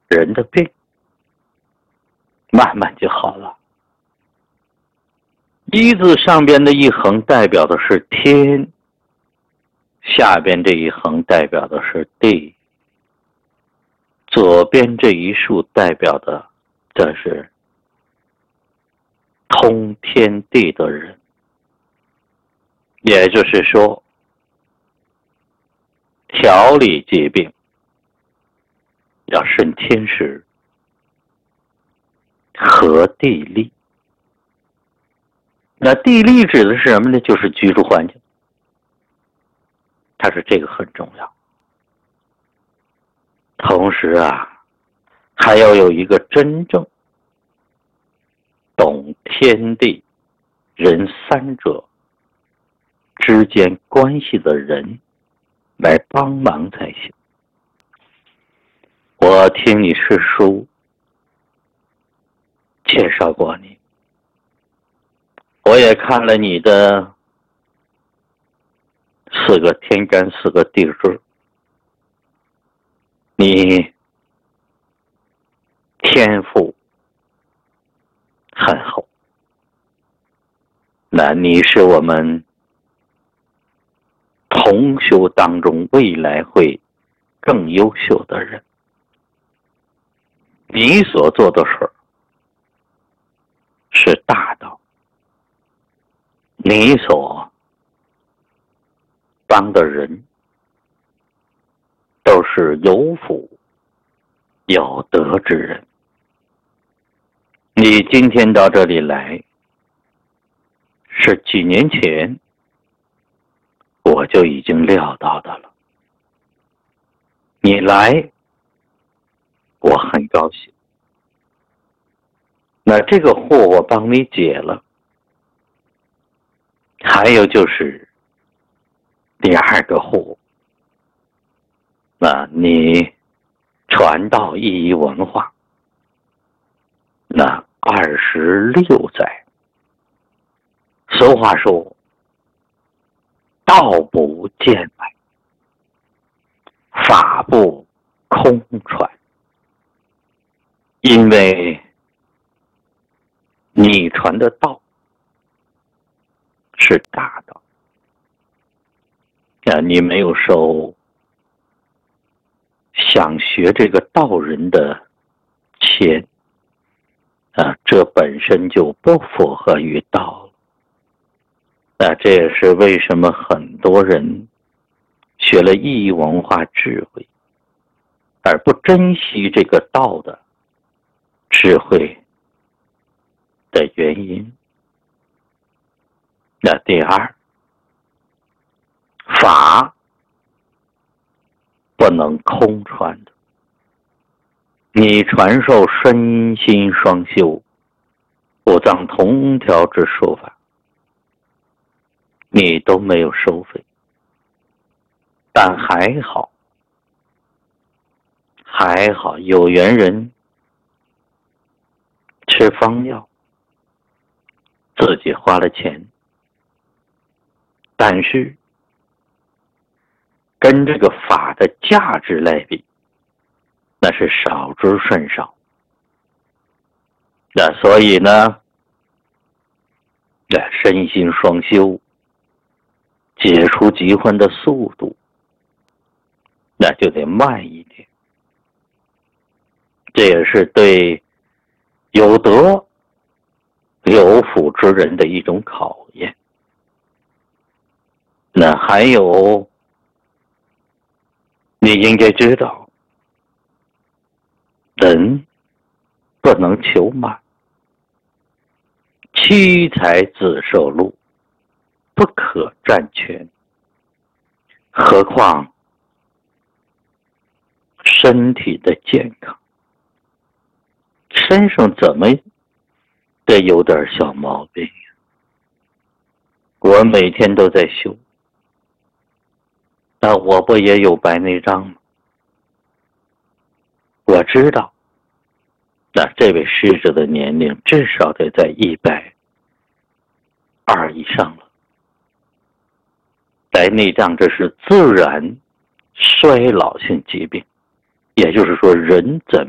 人的病，慢慢就好了。一字上边的一横代表的是天，下边这一横代表的是地，左边这一竖代表的这是通天地的人。也就是说，调理疾病要顺天时，合地利。那地利指的是什么呢？就是居住环境。它是这个很重要。同时还要有一个真正懂天地人三者之间关系的人来帮忙才行。我听你师叔介绍过你，我也看了你的4个天干4个地支，你天赋很厚，那你是我们同修当中未来会更优秀的人。你所做的事是大道，你所帮的人都是有福有德之人。你今天到这里来，是几年前我就已经料到的了。你来，我很高兴。那这个祸我帮你解了。还有就是第2个祸，那你传道意义文化，那26载。俗话说，道不见外，法不空传。因为你传的道是大道，你没有收想学这个道人的钱，这本身就不符合于道了。这也是为什么很多人学了意义文化智慧，而不珍惜这个道的智慧的原因。那第2，法不能空传的。你传授身心双修、五脏同调之说法，你都没有收费。但还好有缘人吃方药，自己花了钱，但是跟这个法的价值来比，那是少之甚少。所以呢，身心双修，解除疾患的速度那就得慢一点。这也是对有德有福之人的一种考验。那还有，你应该知道，人不能求满，妻财子受禄，不可占全。何况身体的健康，身上怎么得有点小毛病呀？我每天都在修，那我不也有白内障吗？我知道，那这位逝者的年龄至少得在120以上了。白内障这是自然衰老性疾病，也就是说人怎